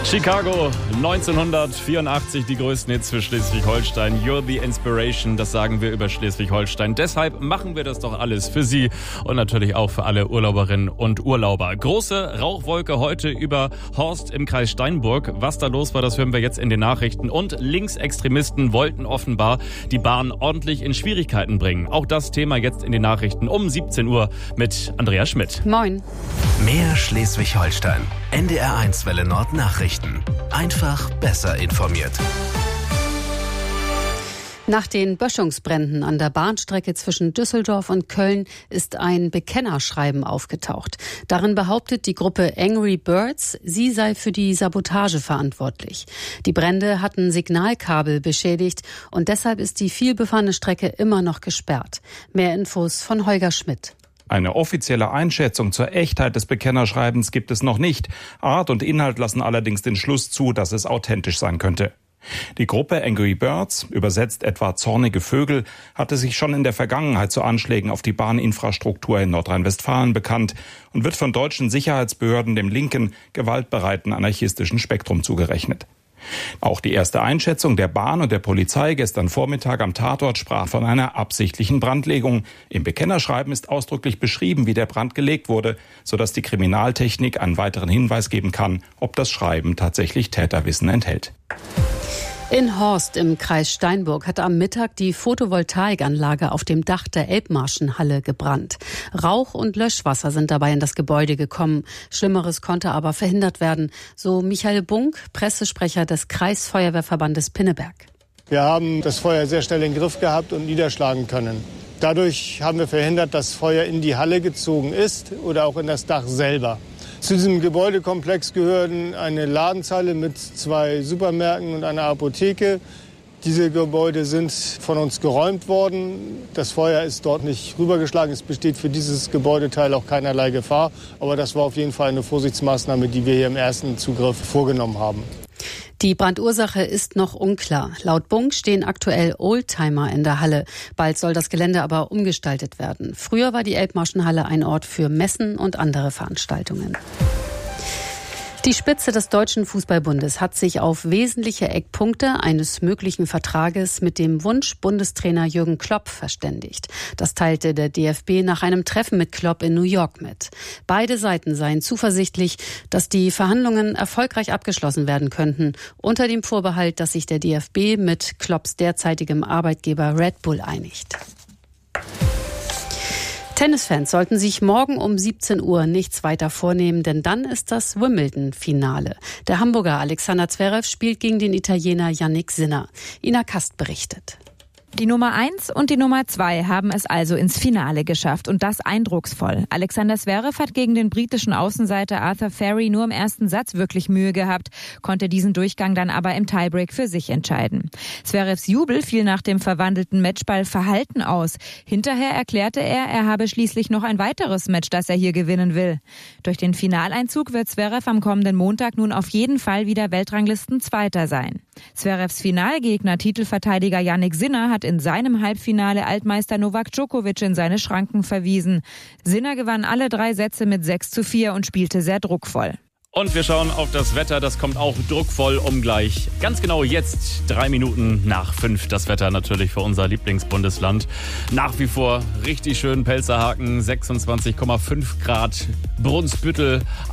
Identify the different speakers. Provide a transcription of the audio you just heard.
Speaker 1: Chicago, 1984, die größten Hits für Schleswig-Holstein. You're the Inspiration, das sagen wir über Schleswig-Holstein. Deshalb machen wir das doch alles für Sie und natürlich auch für alle Urlauberinnen und Urlauber. Große Rauchwolke heute über Horst im Kreis Steinburg. Was da los war, das hören wir jetzt in den Nachrichten. Und Linksextremisten wollten offenbar die Bahn ordentlich in Schwierigkeiten bringen. Auch das Thema jetzt in den Nachrichten um 17 Uhr mit Andrea Schmidt.
Speaker 2: Moin.
Speaker 3: Mehr Schleswig-Holstein. NDR1 Welle Nord Nachrichten. Einfach besser informiert.
Speaker 2: Nach den Böschungsbränden an der Bahnstrecke zwischen Düsseldorf und Köln ist ein Bekennerschreiben aufgetaucht. Darin behauptet die Gruppe Angry Birds, sie sei für die Sabotage verantwortlich. Die Brände hatten Signalkabel beschädigt und deshalb ist die vielbefahrene Strecke immer noch gesperrt. Mehr Infos von Holger Schmidt.
Speaker 4: Eine offizielle Einschätzung zur Echtheit des Bekennerschreibens gibt es noch nicht. Art und Inhalt lassen allerdings den Schluss zu, dass es authentisch sein könnte. Die Gruppe Angry Birds, übersetzt etwa zornige Vögel, hatte sich schon in der Vergangenheit zu Anschlägen auf die Bahninfrastruktur in Nordrhein-Westfalen bekannt und wird von deutschen Sicherheitsbehörden dem linken, gewaltbereiten anarchistischen Spektrum zugerechnet. Auch die erste Einschätzung der Bahn und der Polizei gestern Vormittag am Tatort sprach von einer absichtlichen Brandlegung. Im Bekennerschreiben ist ausdrücklich beschrieben, wie der Brand gelegt wurde, sodass die Kriminaltechnik einen weiteren Hinweis geben kann, ob das Schreiben tatsächlich Täterwissen enthält.
Speaker 2: In Horst im Kreis Steinburg hat am Mittag die Photovoltaikanlage auf dem Dach der Elbmarschenhalle gebrannt. Rauch und Löschwasser sind dabei in das Gebäude gekommen. Schlimmeres konnte aber verhindert werden, so Michael Bunk, Pressesprecher des Kreisfeuerwehrverbandes Pinneberg.
Speaker 5: Wir haben das Feuer sehr schnell in den Griff gehabt und niederschlagen können. Dadurch haben wir verhindert, dass Feuer in die Halle gezogen ist oder auch in das Dach selber. Zu diesem Gebäudekomplex gehören eine Ladenzeile mit 2 Supermärkten und einer Apotheke. Diese Gebäude sind von uns geräumt worden. Das Feuer ist dort nicht rübergeschlagen. Es besteht für dieses Gebäudeteil auch keinerlei Gefahr. Aber das war auf jeden Fall eine Vorsichtsmaßnahme, die wir hier im ersten Zugriff vorgenommen haben.
Speaker 2: Die Brandursache ist noch unklar. Laut Bunk stehen aktuell Oldtimer in der Halle. Bald soll das Gelände aber umgestaltet werden. Früher war die Elbmarschenhalle ein Ort für Messen und andere Veranstaltungen. Die Spitze des Deutschen Fußballbundes hat sich auf wesentliche Eckpunkte eines möglichen Vertrages mit dem Wunsch-Bundestrainer Jürgen Klopp verständigt. Das teilte der DFB nach einem Treffen mit Klopp in New York mit. Beide Seiten seien zuversichtlich, dass die Verhandlungen erfolgreich abgeschlossen werden könnten, unter dem Vorbehalt, dass sich der DFB mit Klopps derzeitigem Arbeitgeber Red Bull einigt. Tennisfans sollten sich morgen um 17 Uhr nichts weiter vornehmen, denn dann ist das Wimbledon-Finale. Der Hamburger Alexander Zverev spielt gegen den Italiener Jannik Sinner. Ina Kast berichtet.
Speaker 6: Die Nummer 1 und die Nummer 2 haben es also ins Finale geschafft und das eindrucksvoll. Alexander Zverev hat gegen den britischen Außenseiter Arthur Ferry nur im ersten Satz wirklich Mühe gehabt, konnte diesen Durchgang dann aber im Tiebreak für sich entscheiden. Zverevs Jubel fiel nach dem verwandelten Matchball verhalten aus. Hinterher erklärte er habe schließlich noch ein weiteres Match, das er hier gewinnen will. Durch den Finaleinzug wird Zverev am kommenden Montag nun auf jeden Fall wieder Weltranglisten-Zweiter sein. Zverevs Finalgegner, Titelverteidiger Jannik Sinner, hat in seinem Halbfinale Altmeister Novak Djokovic in seine Schranken verwiesen. Sinner gewann alle 3 Sätze mit 6:4 und spielte sehr druckvoll.
Speaker 1: Und wir schauen auf das Wetter, das kommt auch druckvoll um gleich. Ganz genau jetzt, 3 Minuten nach 5, das Wetter natürlich für unser Lieblingsbundesland. Nach wie vor richtig schön Pelzerhaken, 26,5 Grad, Brunsbüttel.